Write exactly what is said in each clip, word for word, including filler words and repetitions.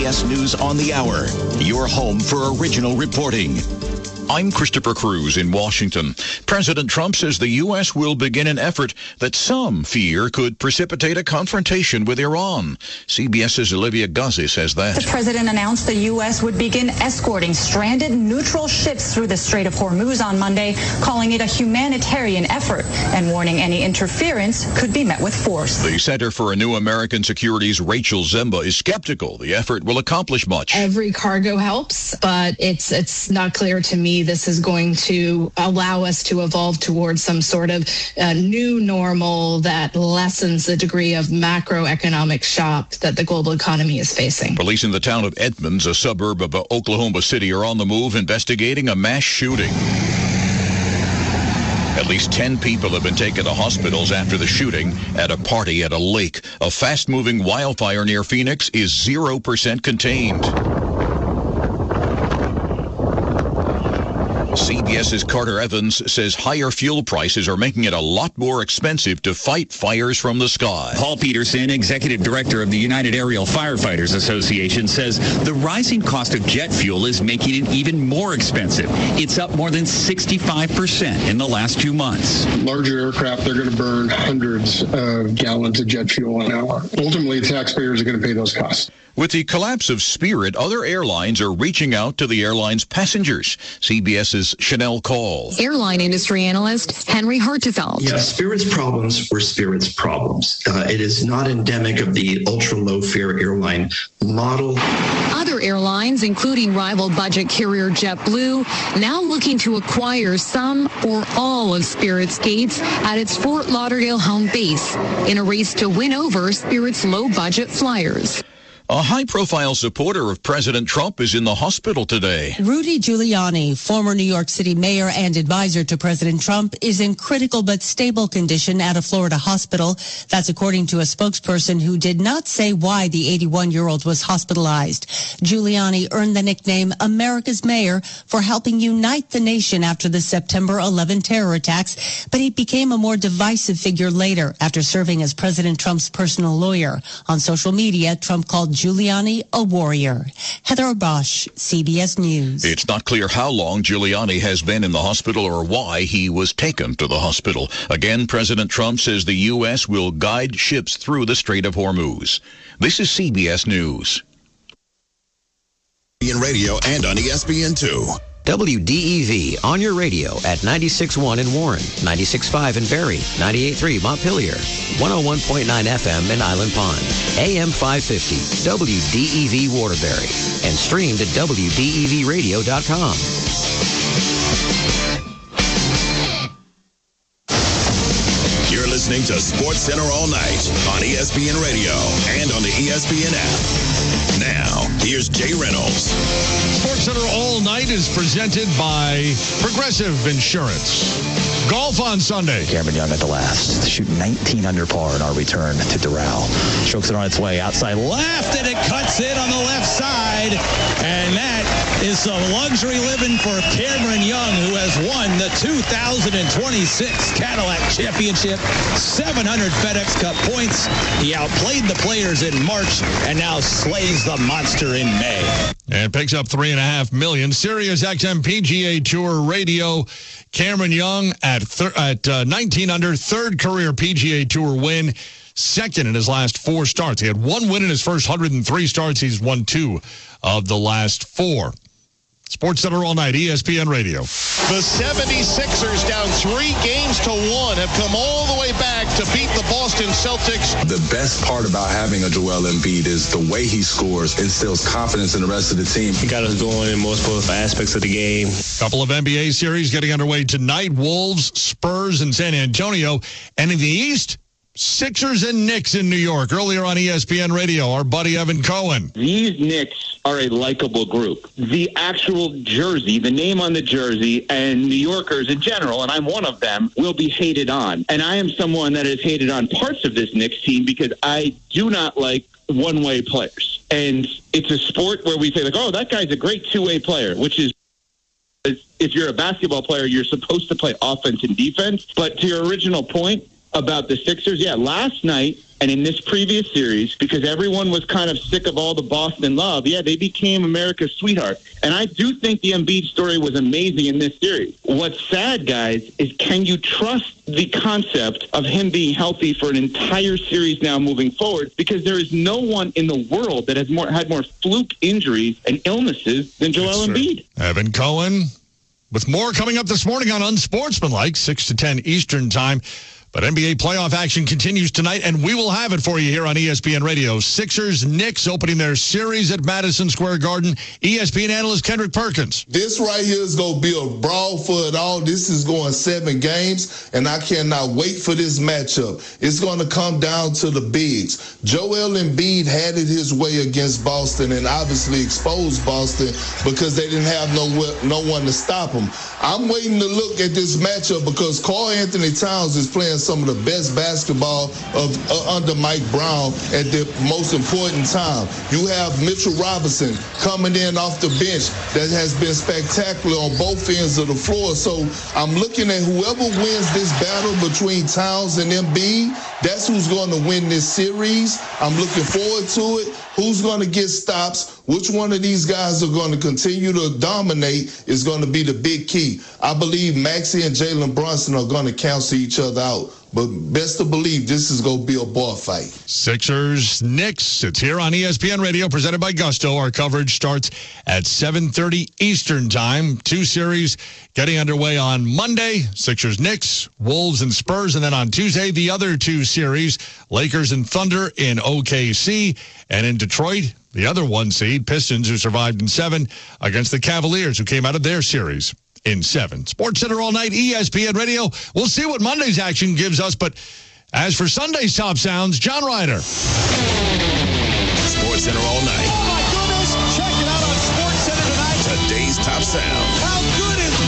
S News on the Hour, your home for original reporting. I'm Christopher Cruz in Washington. President Trump says the U S will begin an effort that some fear could precipitate a confrontation with Iran. CBS's Olivia Ghazi says that. The president announced the U S would begin escorting stranded neutral ships through the Strait of Hormuz on Monday, calling it a humanitarian effort and warning any interference could be met with force. The Center for a New American Security's Rachel Zemba is skeptical the effort will accomplish much. Every cargo helps, but it's it's not clear to me this is going to allow us to evolve towards some sort of uh, new normal that lessens the degree of macroeconomic shock that the global economy is facing. Police in the town of Edmonds, a suburb of Oklahoma City, are on the move investigating a mass shooting. At least ten people have been taken to hospitals after the shooting at a party at a lake. A fast-moving wildfire near Phoenix is zero percent contained. CBS's Carter Evans says higher fuel prices are making it a lot more expensive to fight fires from the sky. Paul Peterson, executive director of the United Aerial Firefighters Association, says the rising cost of jet fuel is making it even more expensive. It's up more than sixty-five percent in the last two months. Larger aircraft, they're going to burn hundreds of gallons of jet fuel an hour. Ultimately, taxpayers are going to pay those costs. With the collapse of Spirit, other airlines are reaching out to the airline's passengers. CBS's Chanel Call. Airline industry analyst Henry Hartefeld. Yeah, Spirit's problems were Spirit's problems. Uh, it is not endemic of the ultra-low fare airline model. Other airlines, including rival budget carrier JetBlue, now looking to acquire some or all of Spirit's gates at its Fort Lauderdale home base in a race to win over Spirit's low-budget flyers. A high-profile supporter of President Trump is in the hospital today. Rudy Giuliani, former New York City mayor and advisor to President Trump, is in critical but stable condition at a Florida hospital. That's according to a spokesperson who did not say why the eighty-one-year-old was hospitalized. Giuliani earned the nickname America's Mayor for helping unite the nation after the September eleventh terror attacks, but he became a more divisive figure later after serving as President Trump's personal lawyer. On social media, Trump called Giuliani a warrior. Heather Bosch, C B S News. It's not clear how long Giuliani has been in the hospital or why he was taken to the hospital. Again, President Trump says the U S will guide ships through the Strait of Hormuz. This is C B S News. E S P N Radio and on E S P N two. W D E V on your radio at ninety-six point one in Warren, ninety-six point five in Barrie, ninety-eight point three Montpelier, one oh one point nine F M in Island Pond, A M five fifty, W D E V Waterbury, and streamed at W D E V radio dot com. You're listening to Sports Center all night on E S P N Radio and on the E S P N app. Now, here's Jay Reynolds. Sports Center all night is presented by Progressive Insurance. Golf on Sunday. Cameron Young at the last. Shoot nineteen under par in our return to Doral. Strokes it on its way outside left, and it cuts in on the left side. And that is some luxury living for Cameron Young, who has won the two thousand twenty-six Cadillac Championship. seven hundred FedEx Cup points. He outplayed the players in March and now slays the monster in May. And picks up three and a half million. Sirius X M P G A Tour Radio. Cameron Young at thir- at uh, nineteen under, third career P G A Tour win, second in his last four starts. He had one win in his first one hundred three starts. He's won two of the last four. Sports Center all night, E S P N Radio. The seventy-sixers, down three games to one, have come all the way back to beat the Boston Celtics. The best part about having a Joel Embiid is the way he scores instills confidence in the rest of the team. He got us going in multiple aspects of the game. Couple of N B A series getting underway tonight. Wolves, Spurs, and San Antonio. And in the East, Sixers and Knicks in New York. Earlier on E S P N Radio, our buddy Evan Cohen. These Knicks are a likable group. The actual jersey, the name on the jersey, and New Yorkers in general, and I'm one of them, will be hated on. And I am someone that has hated on parts of this Knicks team because I do not like one-way players. And it's a sport where we say, like, oh, that guy's a great two-way player, which is, if you're a basketball player, you're supposed to play offense and defense. But to your original point, about the Sixers, yeah, last night and in this previous series, because everyone was kind of sick of all the Boston love, yeah, they became America's sweetheart. And I do think the Embiid story was amazing in this series. What's sad, guys, is can you trust the concept of him being healthy for an entire series now moving forward? Because there is no one in the world that has more had more fluke injuries and illnesses than Joel yes, Embiid. Evan Cohen with more coming up this morning on Unsportsmanlike, six to ten Eastern time. But N B A playoff action continues tonight, and we will have it for you here on E S P N Radio. Sixers, Knicks opening their series at Madison Square Garden. E S P N analyst Kendrick Perkins. This right here is going to be a brawl for it all. This is going seven games, and I cannot wait for this matchup. It's going to come down to the bigs. Joel Embiid had it his way against Boston and obviously exposed Boston because they didn't have no, no one to stop him. I'm waiting to look at this matchup because Karl Anthony Towns is playing some of the best basketball of uh, under Mike Brown at the most important time. You have Mitchell Robinson coming in off the bench that has been spectacular on both ends of the floor. So I'm looking at whoever wins this battle between Towns and Embiid, that's who's going to win this series. I'm looking forward to it. Who's going to get stops? Which one of these guys are going to continue to dominate is going to be the big key. I believe Maxey and Jalen Brunson are going to cancel each other out. But best to believe this is going to be a ball fight. Sixers, Knicks. It's here on E S P N Radio, presented by Gusto. Our coverage starts at seven thirty Eastern time. Two series getting underway on Monday. Sixers, Knicks, Wolves, and Spurs. And then on Tuesday, the other two series, Lakers and Thunder in O K C. And in Detroit, the other one seed, Pistons, who survived in seven, against the Cavaliers, who came out of their series in seven. Sports Center all night, E S P N Radio. We'll see what Monday's action gives us, but as for Sunday's top sounds, John Ryder. Sports Center all night. Oh my goodness! Check it out on Sports Center tonight. Today's top sound. How good is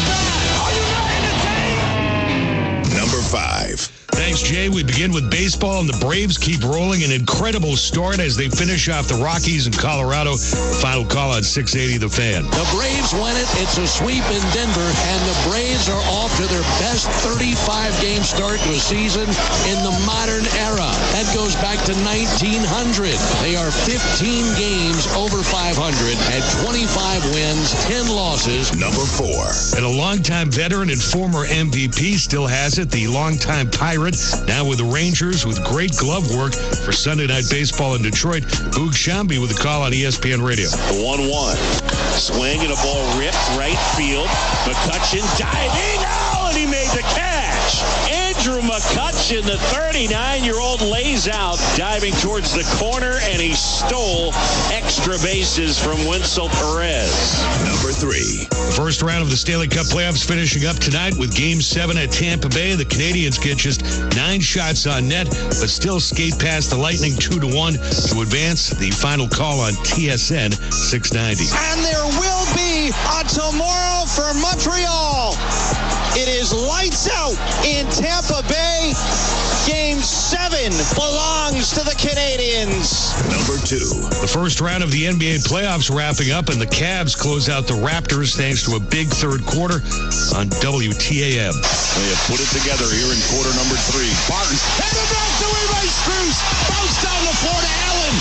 that? Are you ready to take? Number five. Thanks, Jay. We begin with baseball, and the Braves keep rolling. An incredible start as they finish off the Rockies in Colorado. Final call on six eighty The Fan. The Braves win it. It's a sweep in Denver, and the Braves are off to their best thirty-five game start to a season in the modern era. That goes back to nineteen hundred. They are fifteen games over five hundred, had twenty-five wins, ten losses. Number four. And a longtime veteran and former M V P still has it, the longtime Pirate, now with the Rangers with great glove work for Sunday Night Baseball in Detroit. Boog Shambi with a call on E S P N Radio. The one one. Swing and a ball ripped right field. McCutchen diving. Oh, and he made the catch. Andrew McCutchen, the thirty-nine-year-old, lays out, diving towards the corner, and he stole extra bases from Winsel Perez. Number three. The first round of the Stanley Cup playoffs finishing up tonight with Game seven at Tampa Bay. The Canadians get just nine shots on net, but still skate past the Lightning two to one to advance. The final call on T S N six ninety. And there will be a tomorrow for Montreal. It is lights out in Tampa Bay. Game seven belongs to the Canadians. Number two. The first round of the N B A playoffs wrapping up, and the Cavs close out the Raptors thanks to a big third quarter on W T A M. They have put it together here in quarter number three. Barnes. And the knocked away by Strus. Bounce down the floor to Allen.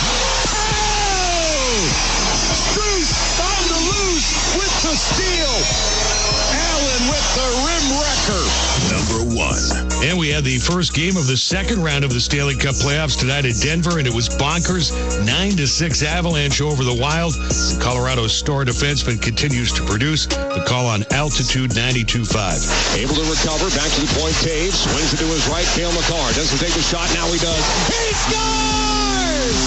Oh! Strus on the loose with the steal. Allen with the rim wrecker. Number one. And we had the first game of the second round of the Stanley Cup playoffs tonight at Denver, and it was bonkers. nine to six Avalanche over the Wild. Colorado's star defenseman continues to produce. The call on Altitude ninety-two point five. Able to recover. Back to the point. Taves swings it to his right. Cale Makar doesn't take the shot. Now he does. He scores!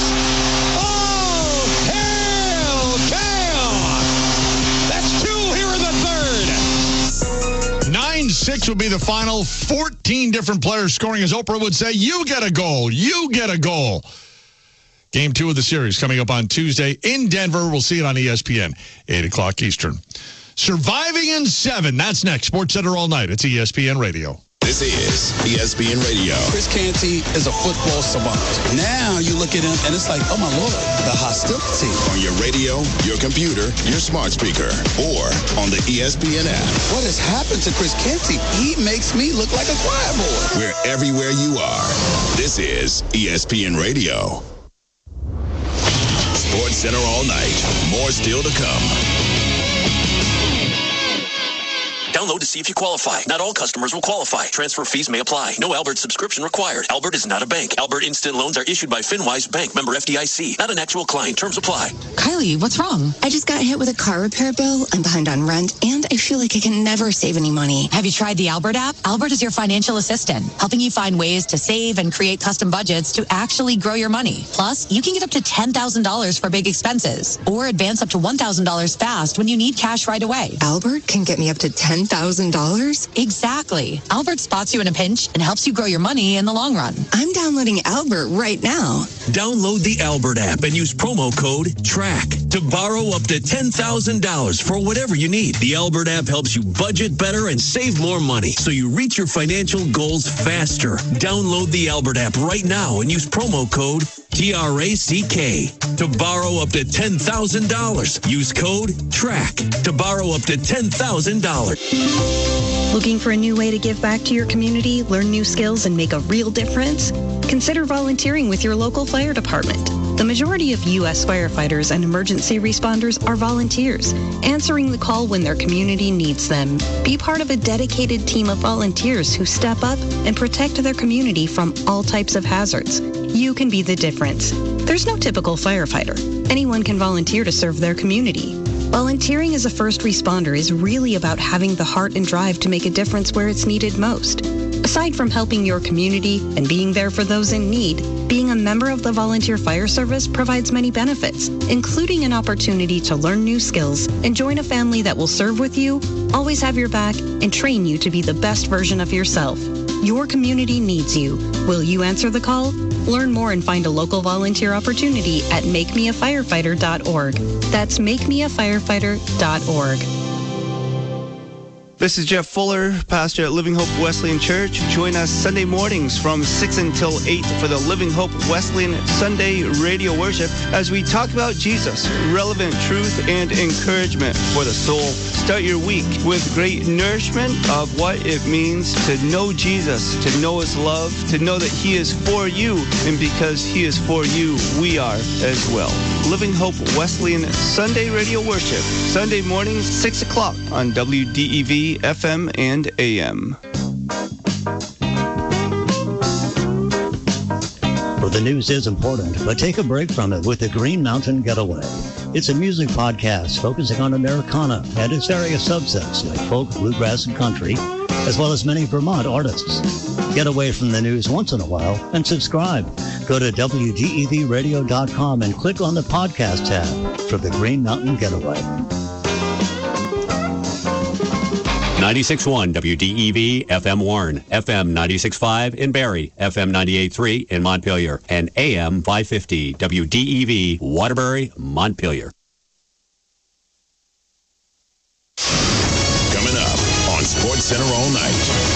Oh, hell, Cale! That's two here in the third. nine six would be the final. fourteen different players scoring. As Oprah would say, you get a goal. You get a goal. Game two of the series coming up on Tuesday in Denver. We'll see it on E S P N, eight o'clock Eastern. Surviving in seven. That's next. Sports Center all night. It's E S P N Radio. This is E S P N Radio. Chris Canty is a football savant. Now you look at him and it's like, oh my Lord, the hostility. On your radio, your computer, your smart speaker, or on the E S P N app. What has happened to Chris Canty? He makes me look like a choir boy. We're everywhere you are. This is E S P N Radio. Sports Center all night. More still to come. Download to see if you qualify. Not all customers will qualify. Transfer fees may apply. No Albert subscription required. Albert is not a bank. Albert Instant Loans are issued by FinWise Bank, member F D I C. Not an actual client. Terms apply. Kylie, what's wrong? I just got hit with a car repair bill. I'm behind on rent, and I feel like I can never save any money. Have you tried the Albert app? Albert is your financial assistant, helping you find ways to save and create custom budgets to actually grow your money. Plus, you can get up to ten thousand dollars for big expenses, or advance up to one thousand dollars fast when you need cash right away. Albert can get me up to ten thousand dollars? Exactly. Albert spots you in a pinch and helps you grow your money in the long run. I'm downloading Albert right now. Download the Albert app and use promo code TRACK to borrow up to ten thousand dollars for whatever you need. The Albert app helps you budget better and save more money so you reach your financial goals faster. Download the Albert app right now and use promo code T R A C K to borrow up to ten thousand dollars. Use code TRACK to borrow up to ten thousand dollars. Looking for a new way to give back to your community, learn new skills, and make a real difference? Consider volunteering with your local fire department. The majority of U S firefighters and emergency responders are volunteers, answering the call when their community needs them. Be part of a dedicated team of volunteers who step up and protect their community from all types of hazards. You can be the difference. There's no typical firefighter. Anyone can volunteer to serve their community. Volunteering as a first responder is really about having the heart and drive to make a difference where it's needed most. Aside from helping your community and being there for those in need, being a member of the Volunteer Fire Service provides many benefits, including an opportunity to learn new skills and join a family that will serve with you, always have your back, and train you to be the best version of yourself. Your community needs you. Will you answer the call? Learn more and find a local volunteer opportunity at make me a firefighter dot org. That's make me a firefighter dot org. This is Jeff Fuller, pastor at Living Hope Wesleyan Church. Join us Sunday mornings from six until eight for the Living Hope Wesleyan Sunday radio worship as we talk about Jesus, relevant truth and encouragement for the soul. Start your week with great nourishment of what it means to know Jesus, to know his love, to know that he is for you, and because he is for you, we are as well. Living Hope Wesleyan Sunday radio worship, Sunday mornings, six o'clock on W D E V F M and A M. Well, the news is important, but take a break from it with the Green Mountain Getaway. It's a music podcast focusing on Americana and its various subsets like folk, bluegrass, and country, as well as many Vermont artists. Get away from the news once in a while and subscribe. Go to W D E V radio dot com and click on the podcast tab for the Green Mountain Getaway. ninety-six point one W D E V F M Warren, F M ninety-six point five in Barrie, F M ninety-eight point three in Montpelier, and A M five fifty W D E V Waterbury, Montpelier. Coming up on Sports Center all night.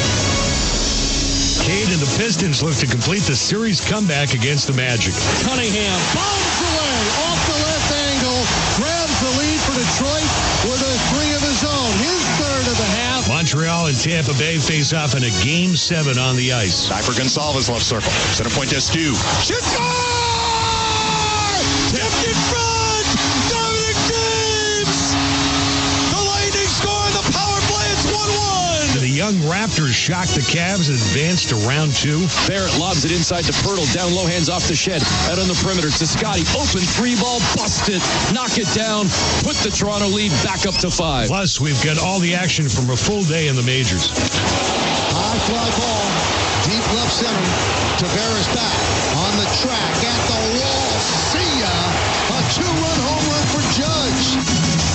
Cade and the Pistons look to complete the series comeback against the Magic. Cunningham bombs away off the left angle, grabs the lead for Detroit with a three of his own. His third of the half. Montreal and Tampa Bay face off in a game seven on the ice. Back for Gonsalves, left circle. Center point to Stu. Shoot! Score! Tipped in front! Dominic James! The Lightning score the power play. It's one one. The young Raptors shocked the Cavs and advanced to round two. Barrett lobs it inside to Pirtle. Down low, hands off the shed. Out on the perimeter to Scotty. Open three ball. Bust it. Knock it down. Put the Toronto lead back up to five. Plus, we've got all the action from a full day in the majors. High fly ball. Deep left center. Tavares back on the track at the wall. See ya. A two-run home run for Judge.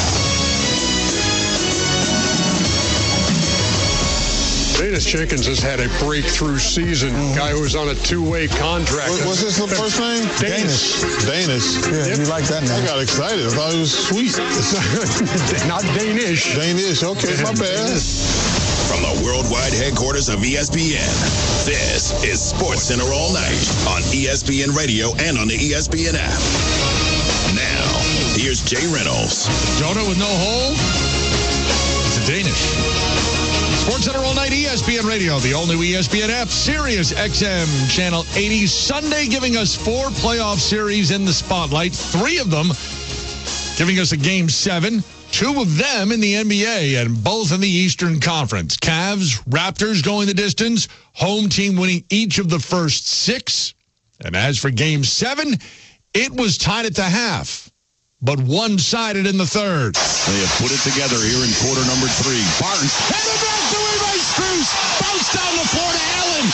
Danish Jenkins has had a breakthrough season. Mm-hmm. Guy who was on a two-way contract. What, what's his first name? Danish. Danish. Yeah, yep. You like that name. I got excited. I thought it was sweet. Not Danish. Danish. Okay, my bad. From the worldwide headquarters of E S P N, this is Sports Center All Night on E S P N Radio and on the E S P N app. Now, here's Jay Reynolds. Donut with no hole? It's a Danish. Sports Center All Night, E S P N Radio, the all new E S P N app, Sirius X M, Channel eighty. Sunday giving us four playoff series in the spotlight, three of them giving us a game seven, two of them in the N B A, and both in the Eastern Conference. Cavs, Raptors going the distance, home team winning each of the first six. And as for game seven, it was tied at the half, but one-sided in the third. They have put it together here in quarter number three. Barnes headed back to away by Strus. Bounce down the floor to Allen.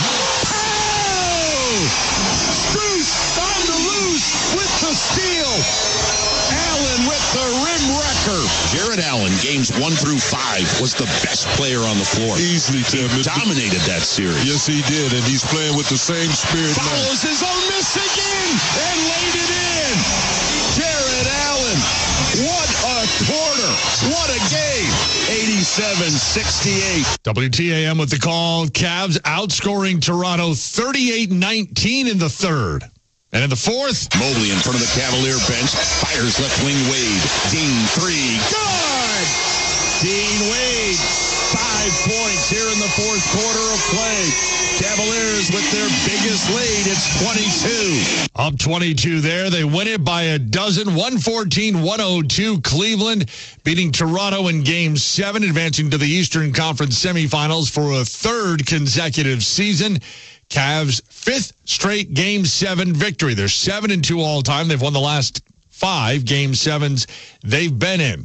Oh! Strus on the loose with the steal. Allen with the rim wrecker. Jared Allen, games one through five, was the best player on the floor. Easily, Tim. He dominated that series. Yes, he did, and he's playing with the same spirit now. Follows his own miss again and laid it in. Jared Allen, what a quarter. What a game. eighty-seven sixty-eight. W T A M with the call. Cavs outscoring Toronto thirty-eight nineteen in the third. And in the fourth, Mobley in front of the Cavalier bench. Fires left wing Wade. Dean three. Good! Dean Wade. Five points here in the fourth quarter of play. Cavaliers with their biggest lead. It's twenty-two. Up twenty-two there. They win it by a dozen. one fourteen one oh two. Cleveland beating Toronto in game seven, advancing to the Eastern Conference semifinals for a third consecutive season. Cavs' fifth straight game seven victory. They're seven and two all time. They've won the last five game sevens they've been in.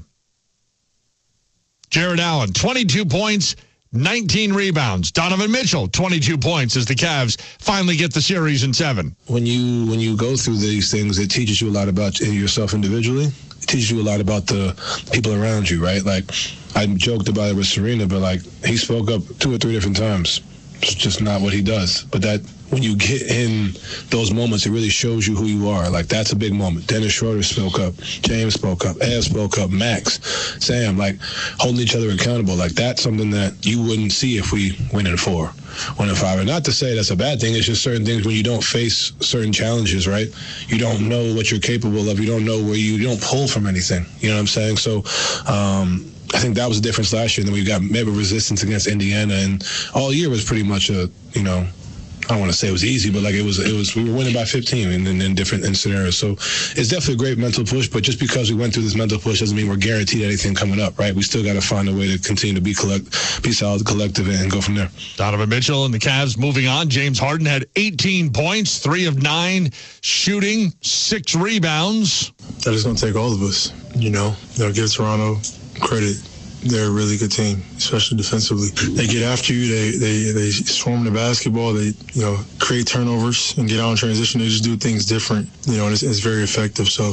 Jared Allen, twenty-two points, nineteen rebounds. Donovan Mitchell, twenty-two points as the Cavs finally get the series in seven. When you when you go through these things, it teaches you a lot about yourself individually. It teaches you a lot about the people around you, right? Like, I joked about it with Serena, but, like, he spoke up two or three different times. It's just not what he does. But that, when you get in those moments, it really shows you who you are. Like, that's a big moment. Dennis Schroeder spoke up. James spoke up. Ev spoke up. Max, Sam, like, holding each other accountable. Like, that's something that you wouldn't see if we win in four, win in five. And not to say that's a bad thing. It's just certain things when you don't face certain challenges, right? You don't know what you're capable of. You don't know where you, you don't pull from anything. You know what I'm saying? So, um, I think that was the difference last year. And then we got maybe resistance against Indiana, and all year was pretty much a, you know, I don't want to say it was easy, but like it was, it was, we were winning by fifteen in, in, in different in scenarios. So it's definitely a great mental push, but just because we went through this mental push doesn't mean we're guaranteed anything coming up, right? We still got to find a way to continue to be collect, be solid, collective, and go from there. Donovan Mitchell and the Cavs moving on. James Harden had eighteen points, three of nine shooting, six rebounds. That is going to take all of us, you know, you know, give Toronto credit. They're a really good team, especially defensively. They get after you. They they they swarm the basketball. They you know create turnovers and get out in transition. They just do things different, you know, and it's, it's very effective. So,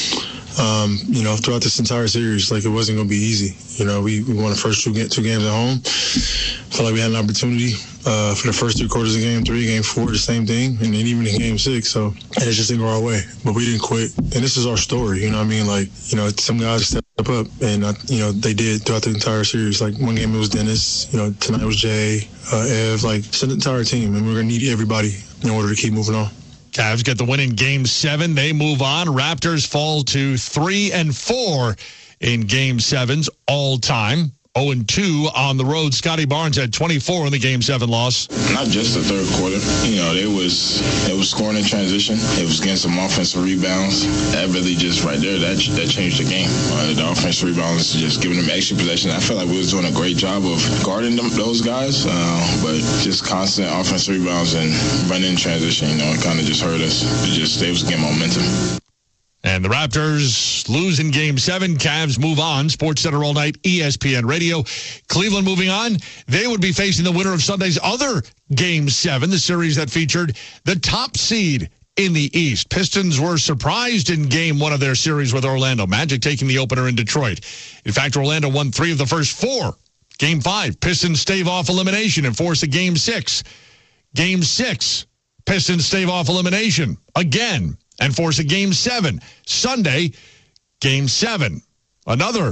um, you know, throughout this entire series, like it wasn't going to be easy. You know, we, we won the first two, two games at home. Felt like we had an opportunity uh, for the first three quarters of game three, game four, the same thing, and then even in game six. So, and it just didn't go our way. But we didn't quit. And this is our story. You know what I mean? Like, you know, some guys step up, and, uh, you know, they did throughout the entire series. Like, one game it was Dennis. You know, tonight it was Jay, uh, Ev. Like, it's an entire team, and we're going to need everybody in order to keep moving on. Cavs get the win in game seven. They move on. Raptors fall to three and four in game sevens all time. oh and two on the road. Scotty Barnes had twenty-four in the game seven loss. Not just the third quarter. You know, it was it was scoring in transition. It was getting some offensive rebounds. That really just right there, that that changed the game. Uh, the offensive rebounds, just giving them extra possession. I felt like we was doing a great job of guarding them, those guys, uh, but just constant offensive rebounds and running in transition, you know, it kind of just hurt us. It just, they was getting momentum. And the Raptors lose in game seven. Cavs move on. Sports Center All Night, E S P N Radio. Cleveland moving on. They would be facing the winner of Sunday's other game seven, the series that featured the top seed in the East. Pistons were surprised in game one of their series with Orlando. Magic taking the opener in Detroit. In fact, Orlando won three of the first four. Game five, Pistons stave off elimination and force a game six. Game six, Pistons stave off elimination again and force a game seven. Sunday, game seven. Another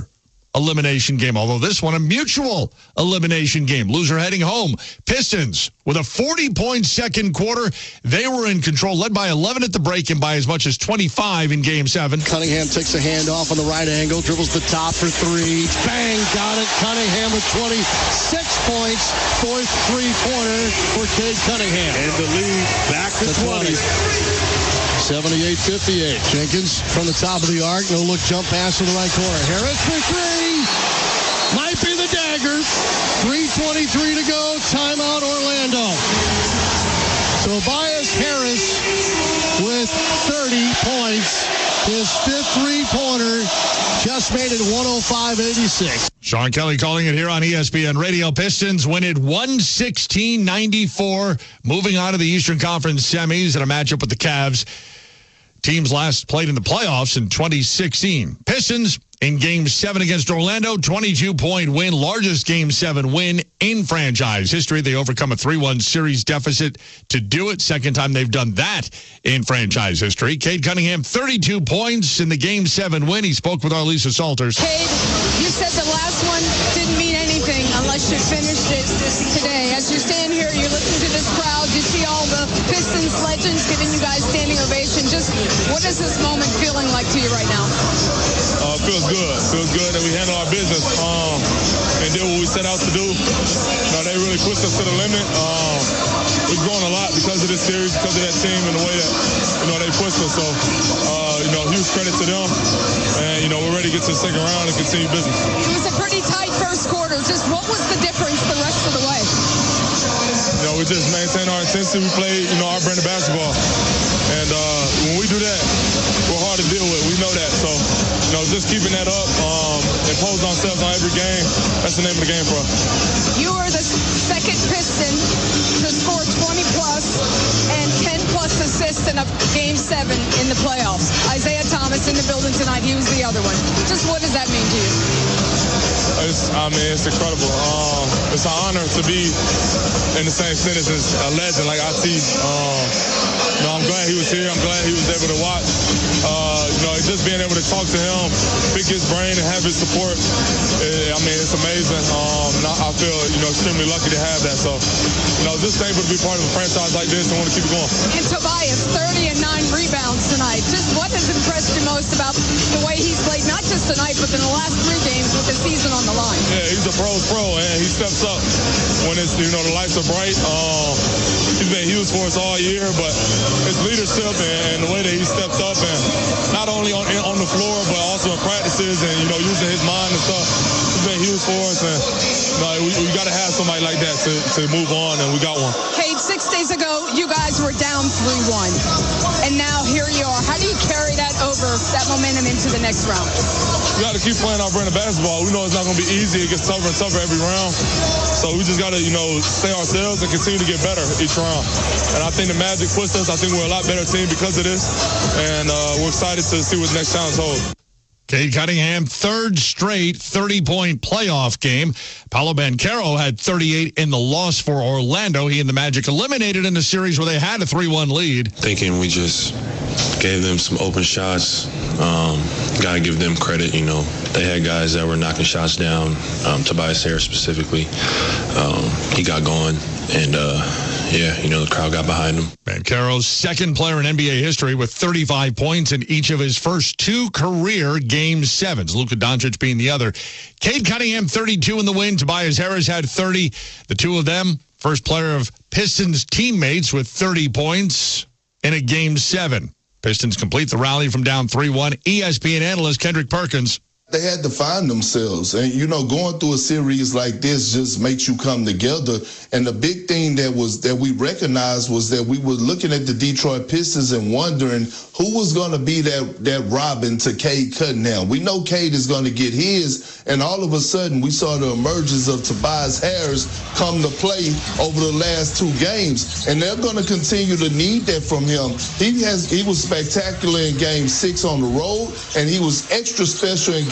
elimination game, although this one a mutual elimination game. Loser heading home. Pistons with a forty-point second quarter. They were in control, led by eleven at the break and by as much as twenty-five in Game seven. Cunningham takes a handoff on the right angle, dribbles the top for three. Bang, got it. Cunningham with twenty-six points for three-pointer for Cade Cunningham. And the lead back to twenty. seventy-eight fifty-eight. Jenkins from the top of the arc. No look jump pass to the right corner. Harris for three. Might be the dagger. three twenty-three to go. Timeout Orlando. Tobias Harris with thirty points. His fifth three-pointer just made it one oh five eighty-six. Sean Kelly calling it here on E S P N Radio. Pistons win it one sixteen ninety-four, moving on to the Eastern Conference semis in a matchup with the Cavs. Teams last played in the playoffs in twenty sixteen. Pistons in Game seven against Orlando, twenty-two point win, largest Game seven win in franchise history. They overcome a three one series deficit to do it. Second time they've done that in franchise history. Cade Cunningham, thirty-two points in the Game seven win. He spoke with our Lisa Salters. Cade, you said the last one didn't mean anything unless you finished it this today. As you stand here, you listen to this crowd, you see all the Pistons legends giving you guys standing ovation. Just what is this moment feeling like to you right now? Uh, feels good. Feels good that we handle our business um, and did what we set out to do. You know, they really pushed us to the limit. Um, we've grown a lot because of this series, because of that team and the way that, you know, they pushed us. So, uh, you know, huge credit to them. And, you know, we're ready to get to the second round and continue business. It was a pretty tight first quarter. Just what was the difference the rest of the way? You know, we just maintain our intensity. We play, you know, our brand of basketball. And uh, when we do that, we're hard to deal with. We know that. So, you know, just keeping that up, um, imposing ourselves on every game, that's the name of the game for us. You were the second Piston to score twenty plus and ten plus assists in a Game seven in the playoffs. Isaiah Thomas in the building tonight. He was the other one. Just what does that mean to you? It's, I mean, it's incredible. Um, it's an honor to be in the same sentence as a legend like I T. Um, you know, I'm glad he was here. I'm glad he was able to watch. Uh, you know, just being able to talk to him, pick his brain, and have his support. It, I mean, it's amazing. Um, and I, I feel, you know, extremely lucky to have that. So, you know, just able to be part of a franchise like this and want to keep it going. And Tobias, thirty and nine rebounds tonight. Just what has impressed you most about the way he's played, not just tonight, but in the last three games with the season on the line? Yeah, he's a pro's pro, and he steps up when it's, you know, the lights are bright. Um, he's been huge for us all year, but his leadership and the way that he steps up, and not only on on the floor, but also in practices, and, you know, using his mind and stuff, he's been huge for us. And you know, we, we got to have somebody like that to, to move on, and we got one. Cade, six days ago, you guys were down three one, and now here you are. How do you carry that over, that momentum into the next round? We got to keep playing our brand of basketball. We know it's not going to be easy. It gets tougher and tougher every round. So we just got to, you know, stay ourselves and continue to get better each round. And I think the Magic pushed us. I think we're a lot better team because of this. And uh, we're excited to see what the next challenge holds. Cade Cunningham, third straight thirty-point playoff game. Paolo Banchero had thirty-eight in the loss for Orlando. He and the Magic eliminated in the series where they had a three one lead. Thinking we just gave them some open shots. Um, got to give them credit. You know, they had guys that were knocking shots down. Um, Tobias Harris specifically. Um, he got going. And, uh, yeah, you know, the crowd got behind him. Banchero's second player in N B A history with thirty-five points in each of his first two career Game sevens, Luka Doncic being the other. Cade Cunningham, thirty-two in the win. Tobias Harris had thirty. The two of them, first player of Pistons teammates with thirty points in a Game seven. Pistons complete the rally from down three one. E S P N analyst Kendrick Perkins. They had to find themselves. And, you know, going through a series like this just makes you come together. And the big thing that was that we recognized was that we were looking at the Detroit Pistons and wondering who was going to be that, that Robin to Cade Cunningham. We know Cade is going to get his. And all of a sudden, we saw the emergence of Tobias Harris come to play over the last two games. And they're going to continue to need that from him. He has he was spectacular in game six on the road, and he was extra special in game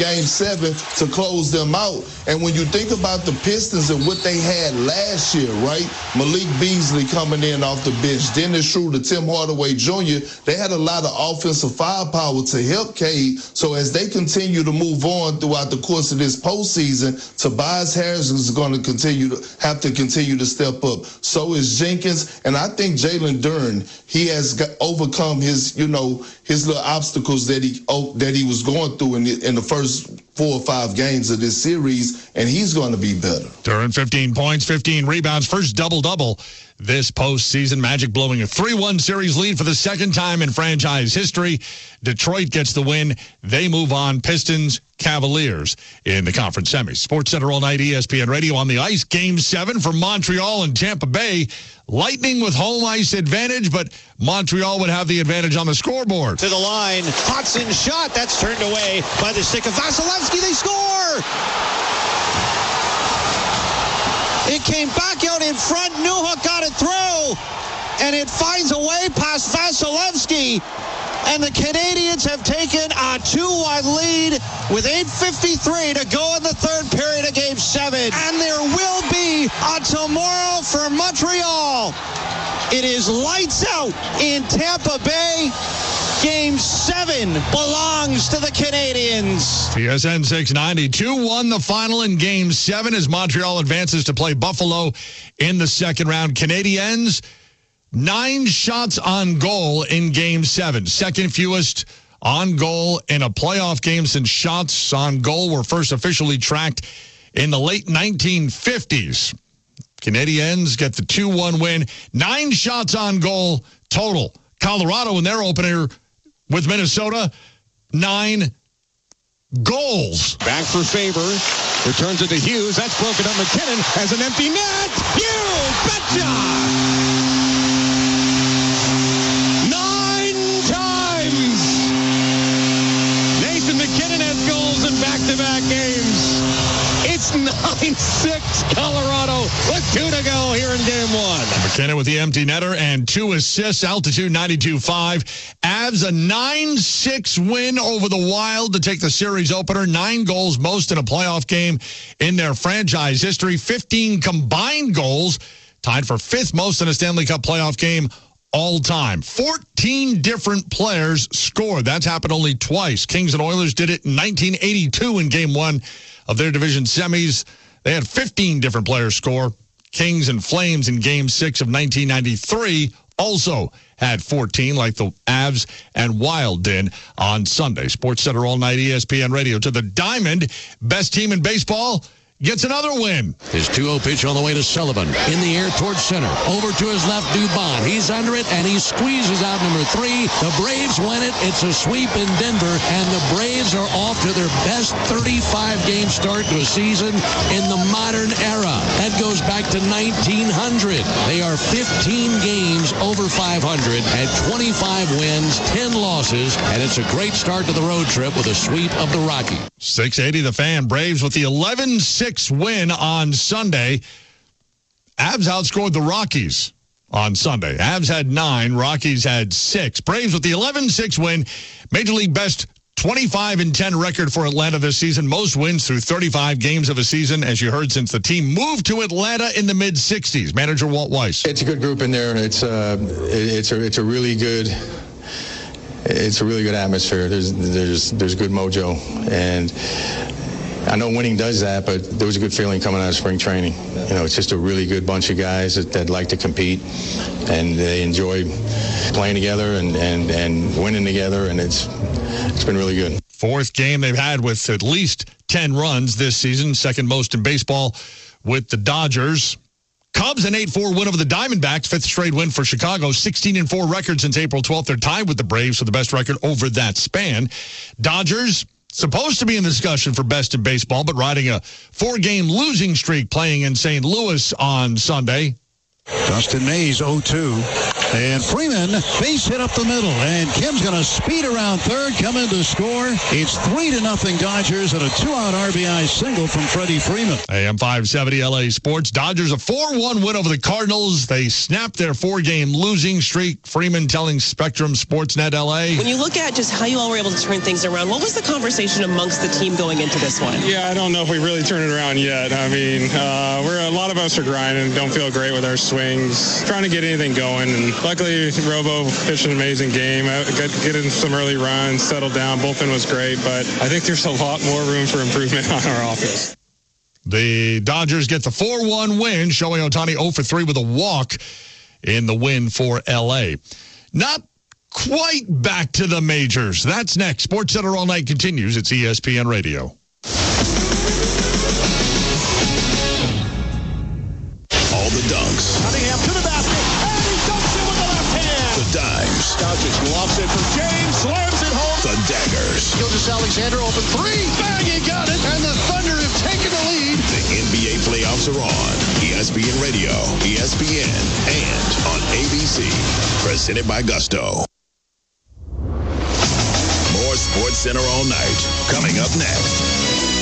game seven to close them out. And when you think about the Pistons and what they had last year, right? Malik Beasley coming in off the bench, Dennis Schroeder, Tim Hardaway Junior, they had a lot of offensive firepower to help Cade. So as they continue to move on throughout the course of this postseason, Tobias Harris is going to continue to have to continue to step up. So is Jenkins. And I think Jalen Duren, he has got, overcome his, you know, his little obstacles that he oh, that he was going through in the, in the first four or five games of this series, and he's going to be better. Duren, fifteen points, fifteen rebounds, first double-double this postseason. Magic blowing a three one series lead for the second time in franchise history. Detroit gets the win. They move on. Pistons, Cavaliers in the conference semis. Sports Center all night, E S P N Radio on the ice. Game seven for Montreal and Tampa Bay. Lightning with home ice advantage, but Montreal would have the advantage on the scoreboard. To the line, Hudson shot. That's turned away by the stick of Vasilevsky. They score! It came back out in front. Newhook got it through, and it finds a way past Vasilevsky. And the Canadians have taken a two one lead with eight fifty-three to go in the third period of Game seven. And there will be a tomorrow for Montreal. It is lights out in Tampa Bay. Game seven belongs to the Canadians. T S N six ninety, two one the final in Game seven as Montreal advances to play Buffalo in the second round. Canadiens, nine shots on goal in Game seven. Second fewest on goal in a playoff game since shots on goal were first officially tracked in the late nineteen fifties. Canadiens get the two one win. Nine shots on goal total. Colorado in their opener with Minnesota, nine goals. Back for Faber. Returns it to Hughes. That's broken up. McKinnon has an empty net. You betcha! Nine times! Nathan McKinnon has goals in back-to-back games. It's nine six Colorado with two to go here in Game one. McKinnon with the empty netter and two assists. Altitude ninety-two point five. Avs a nine six win over the Wild to take the series opener. Nine goals, most in a playoff game in their franchise history. fifteen combined goals, tied for fifth most in a Stanley Cup playoff game all time. fourteen different players scored. That's happened only twice. Kings and Oilers did it in nineteen eighty-two in Game one of their division semis. They had fifteen different players score. Kings and Flames in Game six of nineteen ninety-three also had fourteen, like the Avs and Wild did on Sunday. Sports Center all night, E S P N Radio. To the Diamond, best team in baseball gets another win. His two oh pitch on the way to Sullivan. In the air towards center. Over to his left, Dubon. He's under it, and he squeezes out number three. The Braves win it. It's a sweep in Denver, and the Braves are off to their best thirty-five game start to a season in the modern era. That goes back to nineteen hundred. They are fifteen games over five hundred, had twenty-five wins, ten losses, and it's a great start to the road trip with a sweep of the Rockies. six eighty The Fan. Braves with the eleven six win on Sunday. Avs outscored the Rockies on Sunday. Avs had nine, Rockies had six. Braves with the eleven six win. Major League best twenty-five and ten record for Atlanta this season. Most wins through thirty-five games of a season, as you heard, since the team moved to Atlanta in the mid sixties. Manager Walt Weiss. It's a good group in there. It's uh, it's a it's a really good it's a really good atmosphere. There's there's there's good mojo, and I know winning does that, but there was a good feeling coming out of spring training. You know, it's just a really good bunch of guys that, that like to compete, and they enjoy playing together and, and, and winning together, and it's it's been really good. Fourth game they've had with at least ten runs this season, second most in baseball with the Dodgers. Cubs an eight four win over the Diamondbacks, fifth straight win for Chicago, sixteen and four record since April twelfth. They're tied with the Braves for the best record over that span. Dodgers supposed to be in the discussion for best in baseball, but riding a four-game losing streak playing in Saint Louis on Sunday. Dustin Mays oh two. And Freeman, base hit up the middle. And Kim's going to speed around third, come in to score. It's three to nothing Dodgers and a two-out R B I single from Freddie Freeman. A M five seventy L A Sports. Dodgers a four one win over the Cardinals. They snapped their four-game losing streak. Freeman telling Spectrum Sportsnet L A. When you look at just how you all were able to turn things around, what was the conversation amongst the team going into this one? Yeah, I don't know if we really turned it around yet. I mean, uh, we're a lot of us are grinding, don't feel great with our swings, trying to get anything going. And luckily, Robo pitched an amazing game, got getting some early runs, settled down. Bullpen was great, but I think there's a lot more room for improvement on our offense. The Dodgers get the four one win. Shohei Ohtani oh for three with a walk in the win for L A. Not quite back to the majors. That's next. Sports Center All Night continues. It's E S P N Radio. All the dunks. Cunningham to the basket, and he dunks it with the left hand. The dimes. Doncic lofts it for James, slams it home. The daggers. Gilgeous-Alexander open three, bang, he got it, and the Thunder have taken the lead. The N B A playoffs are on. E S P N Radio, E S P N, and on A B C. Presented by Gusto. More Sports Center All Night. Coming up next.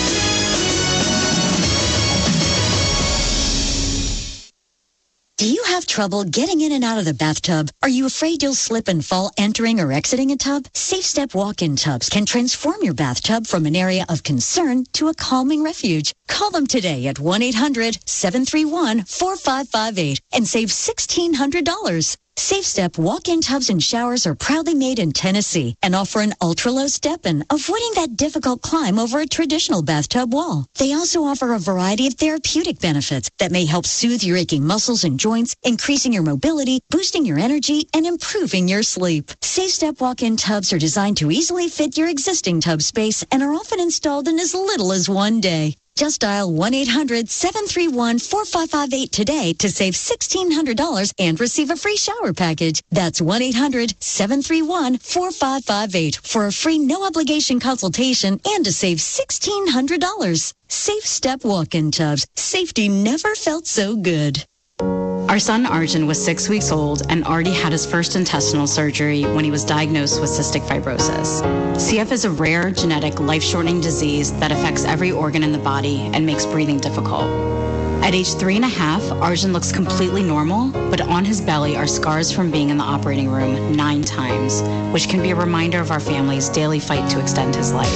Do you have trouble getting in and out of the bathtub? Are you afraid you'll slip and fall entering or exiting a tub? Safe Step walk-in tubs can transform your bathtub from an area of concern to a calming refuge. Call them today at one eight hundred seven three one four five five eight and save sixteen hundred dollars. Safe Step walk-in tubs and showers are proudly made in Tennessee and offer an ultra-low step-in, avoiding that difficult climb over a traditional bathtub wall. They also offer a variety of therapeutic benefits that may help soothe your aching muscles and joints, increasing your mobility, boosting your energy, and improving your sleep. Safe Step walk-in tubs are designed to easily fit your existing tub space and are often installed in as little as one day. Just dial one eight hundred seven three one four five five eight today to save sixteen hundred dollars and receive a free shower package. That's one eight hundred seven three one four five five eight for a free no-obligation consultation and to save sixteen hundred dollars. Safe Step walk-in tubs. Safety never felt so good. Our son Arjun was six weeks old and already had his first intestinal surgery when he was diagnosed with cystic fibrosis. C F is a rare, genetic, life-shortening disease that affects every organ in the body and makes breathing difficult. At age three and a half, Arjun looks completely normal, but on his belly are scars from being in the operating room nine times, which can be a reminder of our family's daily fight to extend his life.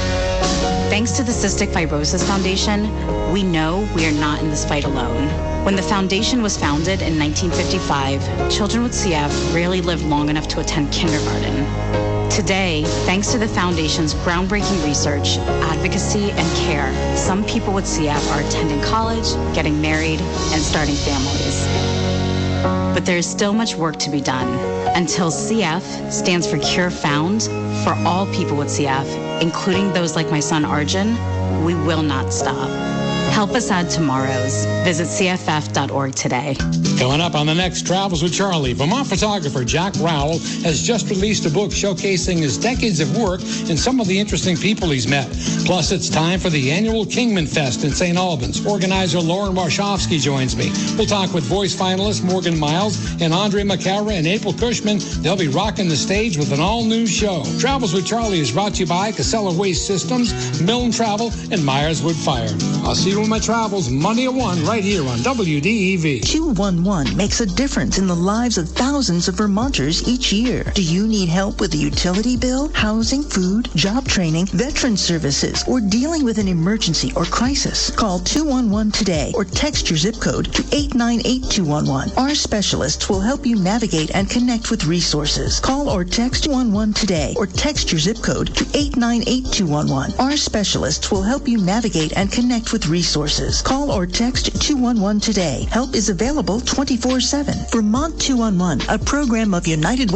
Thanks to the Cystic Fibrosis Foundation, we know we are not in this fight alone. When the foundation was founded in nineteen fifty-five, children with C F rarely lived long enough to attend kindergarten. Today, thanks to the foundation's groundbreaking research, advocacy, and care, some people with C F are attending college, getting married, and starting families. But there is still much work to be done. Until C F stands for Cure Found, for all people with C F, including those like my son Arjun, we will not stop. Help us add tomorrows. Visit C F F dot org today. Coming up on the next Travels with Charlie, Vermont photographer Jack Rowell has just released a book showcasing his decades of work and some of the interesting people he's met. Plus, it's time for the annual Kingman Fest in Saint Albans. Organizer Lauren Warshawski joins me. We'll talk with voice finalist Morgan Miles and Andre McCara and April Cushman. They'll be rocking the stage with an all-new show. Travels with Charlie is brought to you by Casella Waste Systems, Milne Travel, and Myers Wood Fire. I'll see you on my travels Monday at one right here on W D E V. two one one makes a difference in the lives of thousands of Vermonters each year. Do you need help with a utility bill, housing, food, job training, veteran services, or dealing with an emergency or crisis? Call two one one today or text your zip code to eight nine eight two one one. Our specialists will help you navigate and connect with resources. Call or text two one one today or text your zip code to eight nine eight two one one. Our specialists will help you navigate and connect with resources. Call or text two one one today. Help is available twenty-four seven. Vermont two one one, a program of United